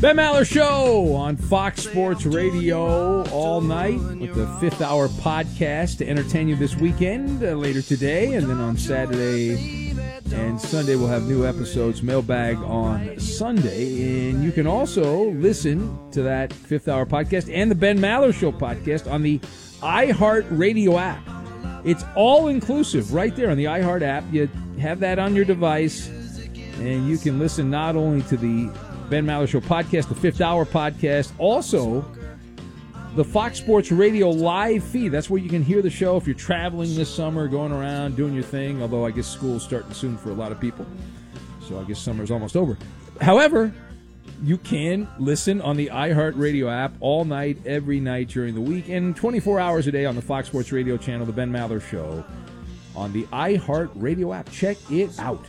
Ben Maller Show on Fox Sports Radio all night with the Fifth Hour podcast to entertain you this weekend, later today, and then on Saturday and Sunday we'll have new episodes, Mailbag on Sunday, and you can also listen to that Fifth Hour podcast and the Ben Maller Show podcast on the iHeart Radio app. It's all-inclusive right there on the iHeart app. You have that on your device, and you can listen not only to the Ben Maller Show podcast, the Fifth Hour podcast, also the Fox Sports Radio live feed. That's where you can hear the show if you're traveling this summer, going around, doing your thing, although I guess school's starting soon for a lot of people, so I guess summer's almost over. However, you can listen on the iHeart Radio app all night, every night during the week, and 24 hours a day on the Fox Sports Radio channel, the Ben Maller Show, on the iHeart Radio app. Check it out.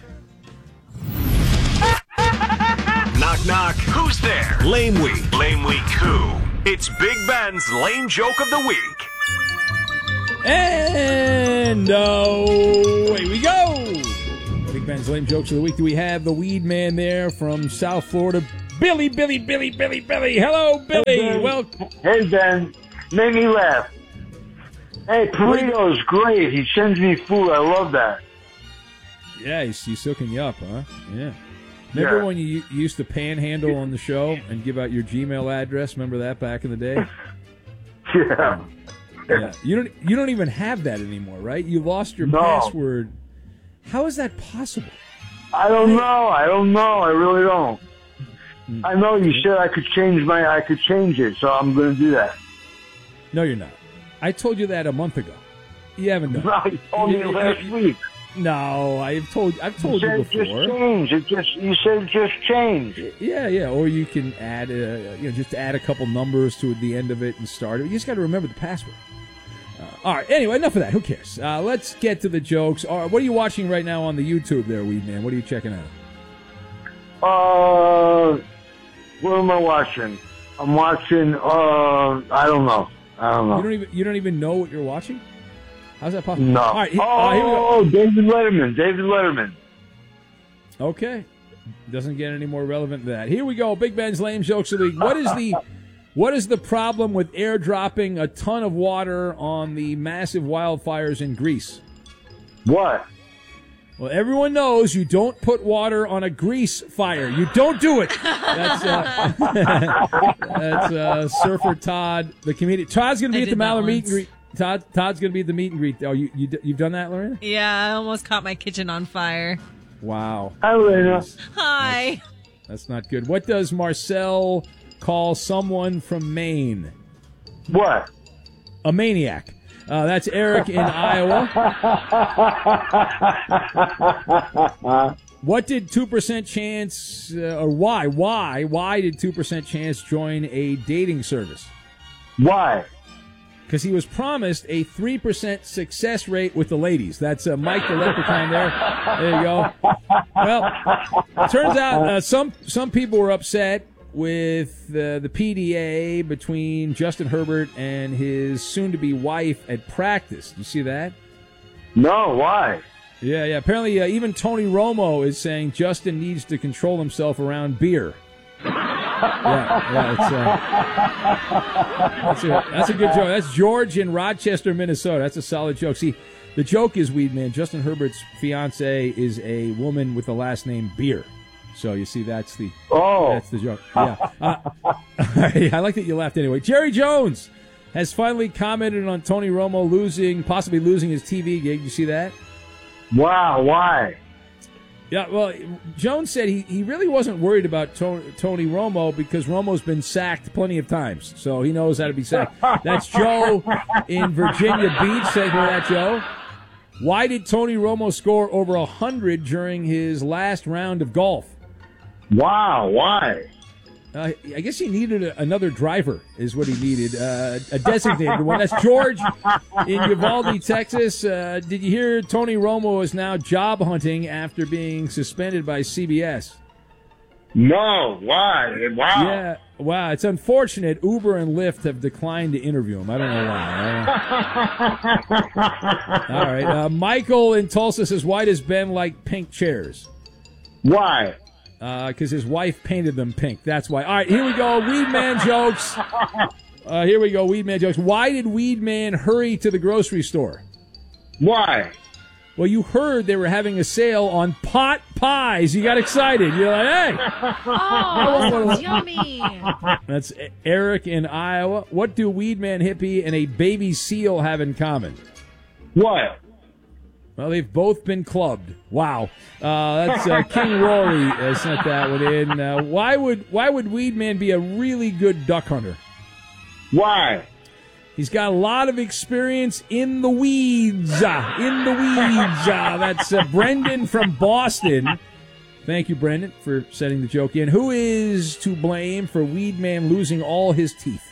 Knock, knock. Who's there? Lame Week. Lame Week who? It's Big Ben's Lame Joke of the Week. And away we go. Big Ben's Lame Jokes of the Week. Do we have the weed man there from South Florida? Billy. Hello, Billy. Hey, Ben. Made me laugh. Hey, Perito's great. He sends me food. I love that. Yeah, he's hooking you up, huh? Yeah. Remember when you used to panhandle on the show and give out your Gmail address? Remember that back in the day? Yeah. Yeah. You don't even have that anymore, right? You lost your password. How is that possible? I don't know. I really don't. I know you said I could change it, so I'm going to do that. No, you're not. I told you that a month ago. You haven't done it. No, you told me last week. No, I've told you before. Just change. You said just change. Yeah. Or you can add, just add a couple numbers to the end of it and start it. You just got to remember the password. All right. Anyway, enough of that. Who cares? Let's get to the jokes. What are you watching right now on the YouTube there, Weed Man? What are you checking out? What am I watching? I'm watching. I don't know. You don't even know what you're watching? How's that possible? No. All right, here we go. David Letterman. Okay. Doesn't get any more relevant than that. Here we go. Big Ben's Lame Jokes of the Week. What is the problem with airdropping a ton of water on the massive wildfires in Greece? What? Well, everyone knows you don't put water on a grease fire. You don't do it. That's Surfer Todd, the comedian. Todd's going to be at the Maller meet and greet. Todd's going to be at the meet and greet. Oh, you've done that, Lorena? Yeah, I almost caught my kitchen on fire. Wow. Hi, Lorena. Hi. That's not good. What does Marcel call someone from Maine? What? A maniac. That's Eric in Iowa. What did 2% Chance, or why did 2% Chance join a dating service? Why? Because he was promised a 3% success rate with the ladies. That's Mike the Leprechaun there. There you go. Well, it turns out some people were upset with the PDA between Justin Herbert and his soon-to-be wife at practice. You see that? No, why? Yeah. Apparently, even Tony Romo is saying Justin needs to control himself around beer. That's a good joke. That's George in Rochester, Minnesota. That's a solid joke. See, the joke is, Weed Man, Justin Herbert's fiance is a woman with the last name Beer. So you see, that's the joke. Yeah, I like that you laughed anyway. Jerry Jones has finally commented on Tony Romo possibly losing his TV gig. You see that? Wow, why? Yeah, well, Jones said he really wasn't worried about Tony Romo because Romo's been sacked plenty of times, so he knows how to be sacked. That's Joe in Virginia Beach. Say for that, Joe. Why did Tony Romo score over 100 during his last round of golf? Wow, why? I guess he needed another driver is what he needed, a designated one. That's George in Uvalde, Texas. Did you hear Tony Romo is now job hunting after being suspended by CBS? No, why? Wow. Yeah, wow. It's unfortunate. Uber and Lyft have declined to interview him. I don't know why. All right. Michael in Tulsa says, why does Ben like pink chairs? Why? because his wife painted them pink. That's why. All right, here we go. Weed Man jokes. Here we go. Weed Man jokes. Why did Weed Man hurry to the grocery store? Why? Well, you heard they were having a sale on pot pies. You got excited. You're like, hey. Oh, yummy. That's Eric in Iowa. What do Weed Man Hippie and a baby seal have in common? What? Well, they've both been clubbed. Wow. That's King Rory sent that one in. Why would Weed Man be a really good duck hunter? Why? He's got a lot of experience in the weeds. That's Brendan from Boston. Thank you, Brendan, for setting the joke in. Who is to blame for Weed Man losing all his teeth?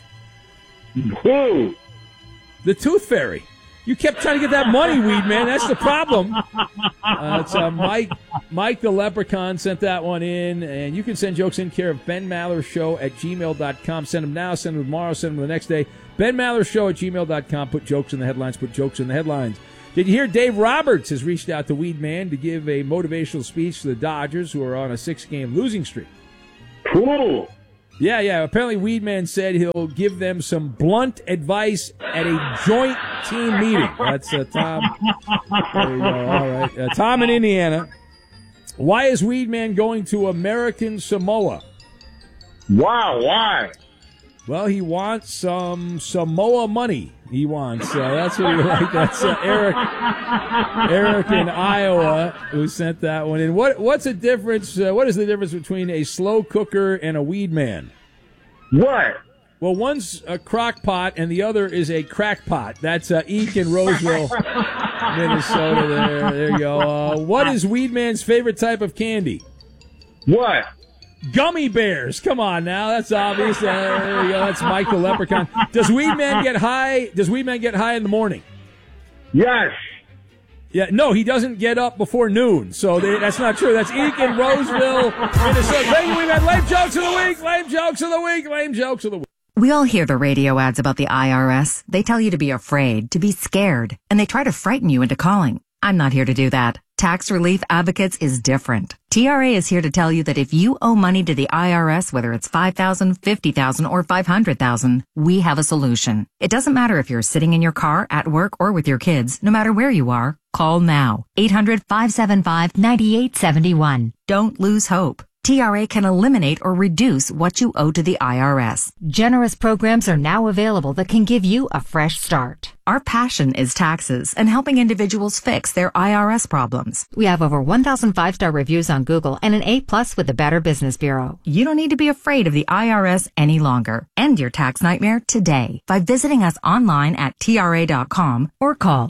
Who? The Tooth Fairy. You kept trying to get that money, Weed Man. That's the problem. It's Mike the Leprechaun sent that one in. And you can send jokes in care of Ben Maller Show at gmail.com. Send them now, send them tomorrow, send them the next day. Ben Maller Show at gmail.com. Put jokes in the headlines, put jokes in the headlines. Did you hear Dave Roberts has reached out to Weed Man to give a motivational speech to the Dodgers, who are on a 6-game losing streak? Cool. Yeah. Apparently, Weed Man said he'll give them some blunt advice at a joint team meeting. That's Tom. There you go. All right. Tom in Indiana. Why is Weed Man going to American Samoa? Wow, why? Well, he wants some Samoa money. He wants. That's what he like. That's Eric in Iowa who sent that one in. What's the difference? What is the difference between a slow cooker and a Weed Man? What? Well, one's a crock pot and the other is a crack pot. That's Eek in Roseville, Minnesota. There you go. What is Weed Man's favorite type of candy? What? Gummy bears. Come on now. That's obvious. There you go. That's Mike the Leprechaun. Does Weed Man get high? Does Weed Man get high in the morning? Yes. Yeah, no, he doesn't get up before noon. So that's not true. That's Eek in Roseville, Minnesota. Thank you, Weed Man. Lame jokes of the week. Lame jokes of the week. Lame jokes of the week. We all hear the radio ads about the IRS. They tell you to be afraid, to be scared, and they try to frighten you into calling. I'm not here to do that. Tax Relief Advocates is different. TRA is here to tell you that if you owe money to the IRS, whether it's $5,000, $50,000, or $500,000, we have a solution. It doesn't matter if you're sitting in your car, at work, or with your kids. No matter where you are, call now. 800-575-9871. Don't lose hope. TRA can eliminate or reduce what you owe to the IRS. Generous programs are now available that can give you a fresh start. Our passion is taxes and helping individuals fix their IRS problems. We have over 1,000 5-star reviews on Google and an A+ with the Better Business Bureau. You don't need to be afraid of the IRS any longer. End your tax nightmare today by visiting us online at TRA.com or call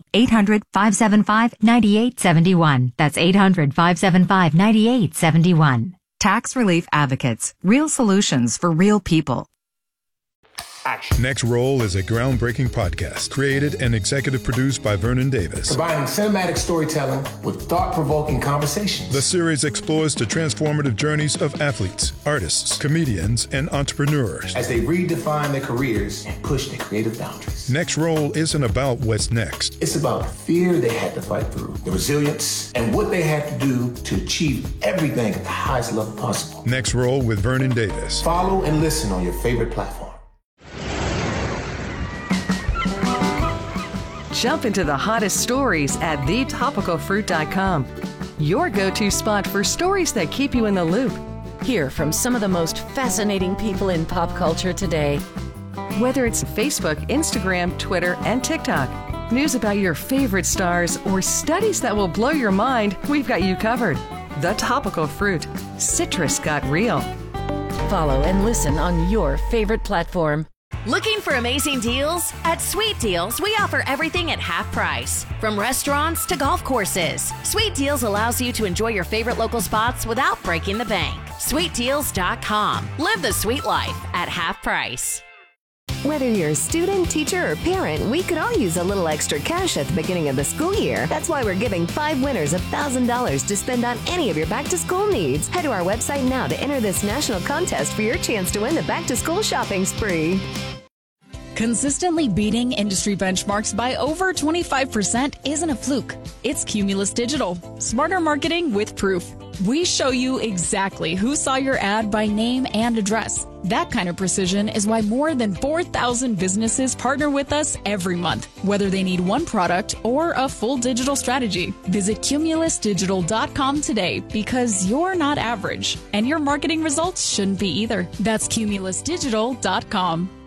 800-575-9871. That's 800-575-9871. Tax Relief Advocates. Real solutions for real people. Next Roll is a groundbreaking podcast created and executive produced by Vernon Davis. Combining cinematic storytelling with thought-provoking conversations. The series explores the transformative journeys of athletes, artists, comedians, and entrepreneurs as they redefine their careers and push their creative boundaries. Next Roll isn't about what's next. It's about the fear they had to fight through, the resilience, and what they had to do to achieve everything at the highest level possible. Next Roll with Vernon Davis. Follow and listen on your favorite platform. Jump into the hottest stories at thetopicalfruit.com. Your go-to spot for stories that keep you in the loop. Hear from some of the most fascinating people in pop culture today. Whether it's Facebook, Instagram, Twitter, and TikTok, news about your favorite stars, or studies that will blow your mind, we've got you covered. The Topical Fruit. Citrus got real. Follow and listen on your favorite platform. Looking for amazing deals? At Sweet Deals, we offer everything at half price. From restaurants to golf courses, Sweet Deals allows you to enjoy your favorite local spots without breaking the bank. SweetDeals.com. Live the sweet life at half price. Whether you're a student, teacher, or parent, we could all use a little extra cash at the beginning of the school year. That's why we're giving 5 winners $1,000 to spend on any of your back-to-school needs. Head to our website now to enter this national contest for your chance to win the back-to-school shopping spree. Consistently beating industry benchmarks by over 25% isn't a fluke. It's Cumulus Digital. Smarter marketing with proof. We show you exactly who saw your ad by name and address. That kind of precision is why more than 4,000 businesses partner with us every month, whether they need one product or a full digital strategy. Visit CumulusDigital.com today because you're not average, and your marketing results shouldn't be either. That's CumulusDigital.com.